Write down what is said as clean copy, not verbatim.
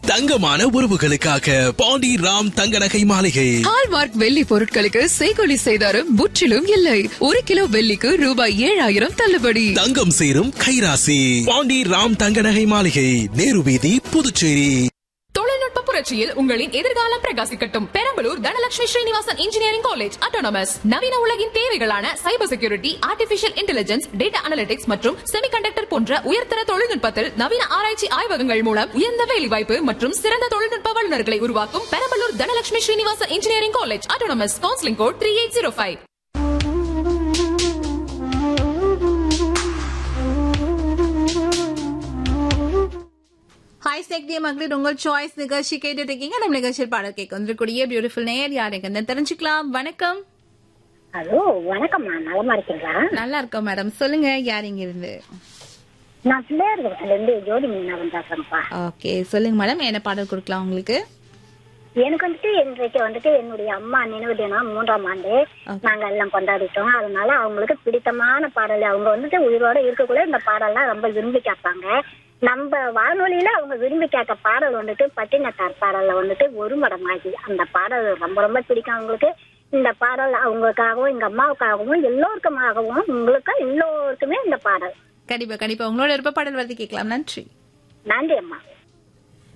தங்கமான உறவுகளுக்காக பாண்டி ராம் தங்க நகை மாளிகை. ஹால்மார்க் வெள்ளி பொருட்களுக்கு செய்கொலி செய்தாரும் முற்றிலும் இல்லை. 1 கிலோ வெள்ளிக்கு ரூபாய் 7000 தள்ளுபடி. தங்கம் சேரும் கைராசி பாண்டி ராம் தங்க நகை மாளிகை, நேரு வீதி, புதுச்சேரி. தொழில்நுட்ப புரட்சியில் உங்களின் எதிர்காலம் பிரகாசிக்கட்டும். Perambalur Dhanalakshmi Srinivasan engineering college autonomous நவீன உலகின் தேவைகளான cyber security, artificial intelligence, data analytics மற்றும் செமிகண்டக்டர் போன்ற உயர்தர தொழில்நுட்பத்தில் நவீன ஆராய்ச்சி ஆய்வகங்கள் மூலம் உயர்ந்த வேலைவாய்ப்பு மற்றும் சிறந்த தொழில்நுட்ப வல்லுநர்களை உருவாக்கும் Perambalur Dhanalakshmi Srinivasan engineering college autonomous. Counselling code 3805. Hi செக்டிய மகளிர், உங்கள் சாய்ஸ் நிகழ்ச்சி கேட்டுட்டு இருக்கீங்க. நம்ம நிகழ்ச்சியில் பாடல் கேட்க வந்துக்கூடிய பியூட்டிஃபுல் நேயர் யாருங்க தெரிஞ்சுக்கலாம். வணக்கம். ஹலோ, வணக்கம்மா. நலமா இருக்கீங்களா? நல்லா இருக்கோம் மேடம். சொல்லுங்க, யார் இங்க இருந்து? நான் பிள்ளையார்ல இருந்து ஜோதி மீனாவன் பேசுறேன்ப்பா. ஓகே, சொல்லுங்க மேடம், என்ன பாடல் கொடுக்கலாம் உங்களுக்கு? எனக்கு வந்துட்டு இன்றைக்கு வந்துட்டு என்னுடைய அம்மா நினைவு தினம் 3ஆம் ஆண்டு நாங்க எல்லாம் கொண்டாடிட்டோம். அதனால அவங்களுக்கு பிடித்தமான பாடல், அவங்க வந்துட்டு உயிரோட இருக்கக்குள்ள இந்த பாடல்லாம் ரொம்ப விரும்பி கேட்பாங்க. நம்ம வானொலியில அவங்க விரும்பி கேட்க பாடல் வந்துட்டு பட்டினத்தார் பாடல்ல வந்துட்டு ஒரு மடமாகி, அந்த பாடல் ரொம்ப ரொம்ப பிடிக்கும் அவங்களுக்கு. இந்த பாடல் அவங்களுக்காகவும் எங்க அம்மாவுக்காகவும் எல்லோருக்குமாகவும் உங்களுக்கு எல்லோருக்குமே இந்த பாடல் கண்டிப்பா உங்களோட விருப்ப பாடல் வந்து கேட்கலாம். நன்றி. நன்றி அம்மா.